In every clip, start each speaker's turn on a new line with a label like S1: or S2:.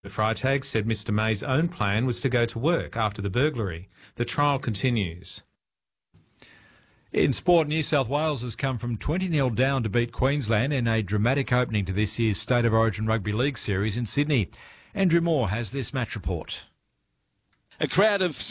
S1: The Freitag said Mr May's own plan was to go to work after the burglary. The trial continues.
S2: In sport, New South Wales has come from 20-0 down to beat Queensland in a dramatic opening to this year's State of Origin Rugby League series in Sydney. Andrew Moore has this match report.
S3: A crowd of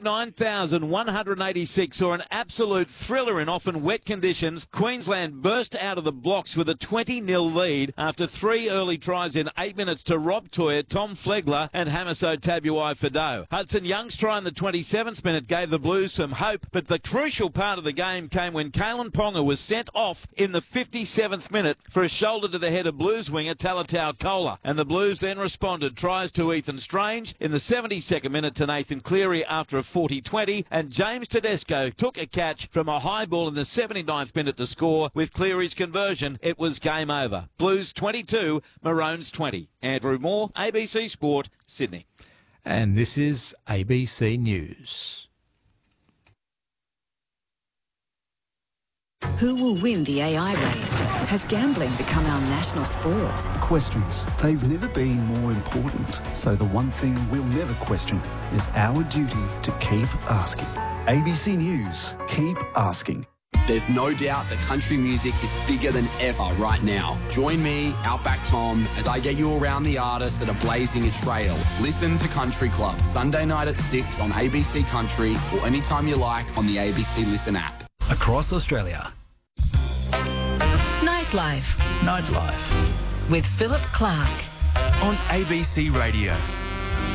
S3: 79,186 saw an absolute thriller in often wet conditions. Queensland burst out of the blocks with a 20-0 lead after 3 early tries in 8 minutes to Rob Toyer, Tom Flegler and Hamiso Tabuai-Fidow. Hudson Young's try in the 27th minute gave the Blues some hope, but the crucial part of the game came when Kalen Ponga was sent off in the 57th minute for a shoulder to the head of Blues winger Talatau Kola. And the Blues then responded. Tries to Ethan Strange in the 72nd minute to Nathan Cleary after a 40-20, and James Tedesco took a catch from a high ball in the 79th minute to score. With Cleary's conversion, it was game over. Blues 22, Maroons 20. Andrew Moore, ABC Sport, Sydney.
S2: And this is ABC News.
S4: Who will win the AI race? Has gambling become our national sport?
S5: Questions. They've never been more important. So the one thing we'll never question is our duty to keep asking. ABC News. Keep asking.
S6: There's no doubt that country music is bigger than ever right now. Join me, Outback Tom, as I get you around the artists that are blazing a trail. Listen to Country Club, Sunday night at 6 on ABC Country or anytime you like on the ABC Listen app.
S7: Across Australia.
S8: Nightlife.
S7: Nightlife.
S8: With Philip Clark.
S7: On ABC Radio.